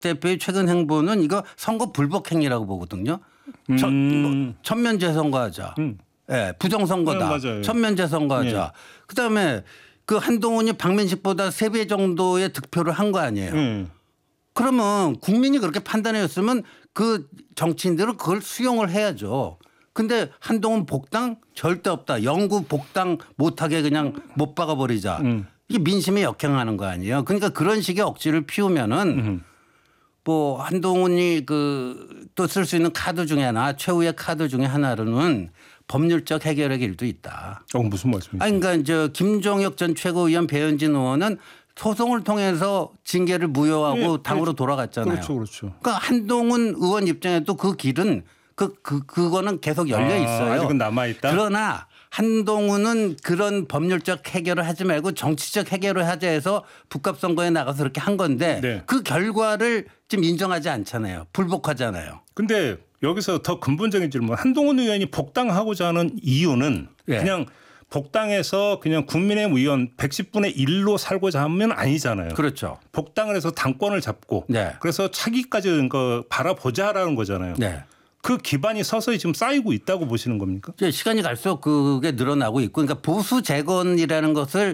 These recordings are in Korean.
대표의 최근 행보는 이거 선거 불복 행위라고 보거든요. 전면 재선거하자. 예, 부정선거다. 맞아요. 전면 재선거하자. 그다음에 그 한동훈이 박민식보다 3배 정도의 득표를 한 거 아니에요. 그러면 국민이 그렇게 판단했으면 그 정치인들은 그걸 수용을 해야죠. 근데 한동훈 복당 절대 없다. 영구 복당 못하게 그냥 못 박아버리자. 이게 민심에 역행하는 거 아니에요. 그러니까 그런 식의 억지를 피우면은 뭐 한동훈이 그 또 쓸 수 있는 카드 중에 하나, 최후의 카드 중에 하나로는 법률적 해결의 길도 있다. 무슨 말씀이세요? 아니 그러니까 저 김종혁 전 최고위원 배현진 의원은 소송을 통해서 징계를 무효하고 당으로 돌아갔잖아요. 그렇죠. 그러니까 한동훈 의원 입장에도 그 길은 그거는 계속 열려 있어요. 아직은 남아 있다. 그러나 한동훈은 그런 법률적 해결을 하지 말고 정치적 해결을 하자 해서 북합선거에 나가서 그렇게 한 건데 그 결과를 지금 인정하지 않잖아요. 불복하잖아요. 근데 여기서 더 근본적인 질문. 한동훈 의원이 복당하고자 하는 이유는 그냥 복당해서 그냥 국민의힘 의원 110분의 1로 살고자 하면 아니잖아요. 그렇죠. 복당을 해서 당권을 잡고 그래서 차기까지 바라보자라는 거잖아요. 그 기반이 서서히 지금 쌓이고 있다고 보시는 겁니까? 시간이 갈수록 그게 늘어나고 있고, 그러니까 보수 재건이라는 것을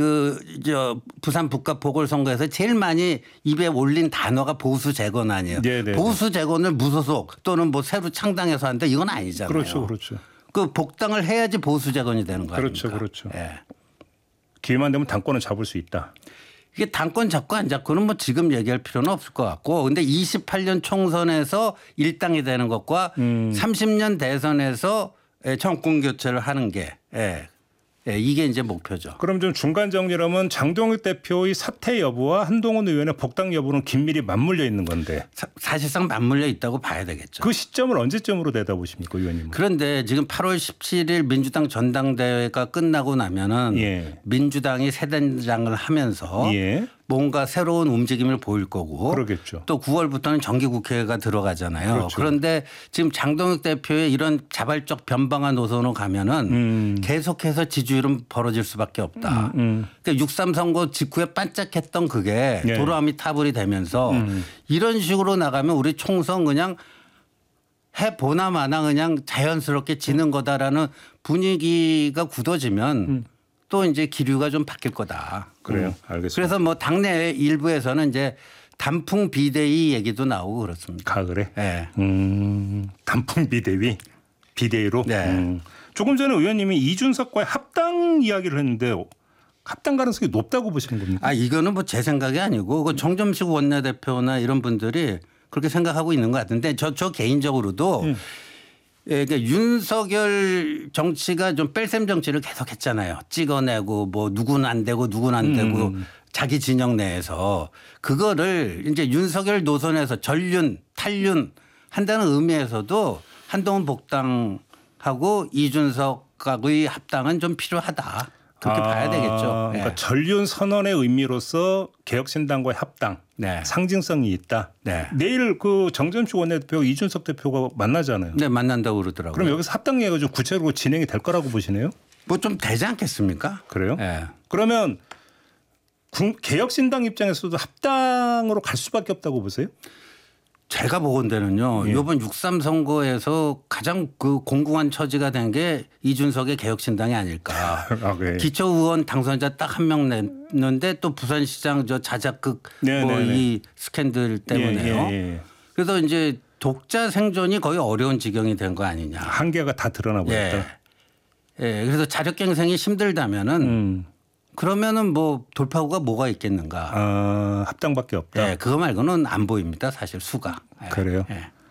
부산 북합 보궐선거에서 제일 많이 입에 올린 단어가 보수 재건 아니에요. 보수 재건을 무소속 또는 뭐 새로 창당해서 한다 이건 아니잖아요. 그렇죠. 그 복당을 해야지 보수 재건이 되는 거 아닙니까? 그렇죠. 기회만 되면 당권을 잡을 수 있다. 이게 당권 잡고 안 잡고는 뭐 지금 얘기할 필요는 없을 것 같고, 근데 28년 총선에서 일당이 되는 것과 30년 대선에서 정권 교체를 하는 게 이게 이제 목표죠. 그럼 좀 중간 정리라면 장동혁 대표의 사퇴 여부와 한동훈 의원의 복당 여부는 긴밀히 맞물려 있는 건데 사실상 맞물려 있다고 봐야 되겠죠. 그 시점을 언제쯤으로 내다보십니까, 의원님? 그런데 지금 8월 17일 민주당 전당대회가 끝나고 나면은 민주당이 새 단장을 하면서 뭔가 새로운 움직임을 보일 거고 그러겠죠. 또 9월부터는 정기국회가 들어가잖아요. 그런데 지금 장동혁 대표의 이런 자발적 변방한 노선으로 가면은 계속해서 지지율은 벌어질 수밖에 없다. 그러니까 6.3 선거 직후에 반짝했던 그게 도로아미 타불이 되면서 이런 식으로 나가면 우리 총선 그냥 해보나 마나 그냥 자연스럽게 지는 거다라는 분위기가 굳어지면 또 이제 기류가 좀 바뀔 거다. 그래요. 알겠습니다. 그래서 뭐 당내 일부에서는 이제 단풍 비대위 얘기도 나오고 그렇습니다. 가을에? 단풍 비대위로? 조금 전에 의원님이 이준석과의 합당 이야기를 했는데 합당 가능성이 높다고 보시는 겁니까? 이거는 뭐 제 생각이 아니고 그 정점식 원내대표나 이런 분들이 그렇게 생각하고 있는 것 같은데 저 개인적으로도 그러니까 윤석열 정치가 좀 뺄셈 정치를 계속 했잖아요. 찍어내고 뭐 누구는 안 되고 누구는 안 되고 자기 진영 내에서 그거를 이제 윤석열 노선에서 전륜 탈륜 한다는 의미에서도 한동훈 복당하고 이준석과의 합당은 좀 필요하다. 그렇게 봐야 되겠죠. 그러니까 전륜 선언의 의미로서 개혁신당과의 합당 상징성이 있다. 내일 그 정점식 원내대표 이준석 대표가 만나잖아요. 만난다고 그러더라고요. 그럼 여기서 합당 얘기가 좀 구체적으로 진행이 될 거라고 보시네요? 뭐 좀 되지 않겠습니까? 그래요? 그러면 개혁신당 입장에서도 합당으로 갈 수밖에 없다고 보세요? 제가 보건대는요. 이번 6.3 선거에서 가장 그 공공한 처지가 된 게 이준석의 개혁신당이 아닐까. 기초의원 당선자 딱 한 명 냈는데 또 부산시장 저 자작극 뭐 이 스캔들 때문에요. 그래서 이제 독자 생존이 거의 어려운 지경이 된 거 아니냐. 한계가 다 드러나 버렸다. 그래서 자력갱생이 힘들다면은 그러면은 뭐 돌파구가 뭐가 있겠는가. 합당밖에 없다. 그거 말고는 안 보입니다. 사실 수가. 그래요?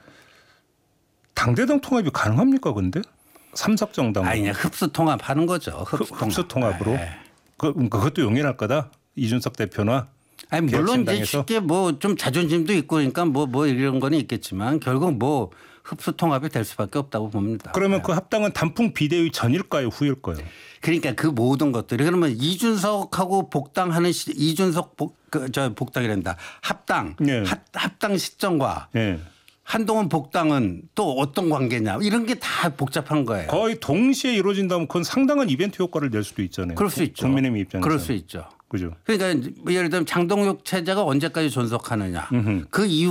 당대당 통합이 가능합니까 근데? 삼석정당. 그냥 흡수통합하는 거죠. 흡수통합으로. 그것도 용인할 거다. 이준석 대표나. 물론 이제 쉽게 뭐 좀 자존심도 있고 그러니까 뭐 이런 거는 있겠지만 결국 뭐 흡수통합이 될 수밖에 없다고 봅니다. 그러면 그 합당은 단풍 비대위 전일까요, 후일까요? 그러니까 그 모든 것들이 그러면 이준석하고 복당하는 이준석 복당이란다. 합당 합당 시점과 한동훈 복당은 또 어떤 관계냐 이런 게 다 복잡한 거예요. 거의 동시에 이루어진다면 그건 상당한 이벤트 효과를 낼 수도 있잖아요. 그럴 수 있죠. 국민의힘 입장에서. 그럴 수 있죠. 그죠. 그러니까 예를 들면 장동혁 체제가 언제까지 존속하느냐. 그 이유